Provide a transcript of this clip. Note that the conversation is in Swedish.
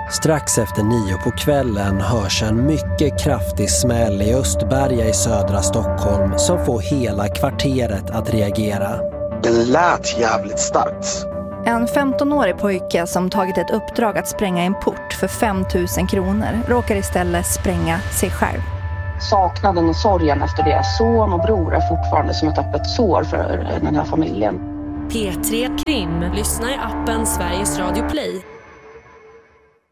Strax efter 9 på kvällen hörs en mycket kraftig smäll i Östberga i södra Stockholm som får hela kvarteret att reagera. Det lät jävligt starkt. En 15-årig pojke som tagit ett uppdrag att spränga en port för 5 000 kronor råkar istället spränga sig själv. Saknaden och sorgen efter det. Son och bror är fortfarande som ett öppet sår för den här familjen. P3 Krim. Lyssna i appen Sveriges Radio Play.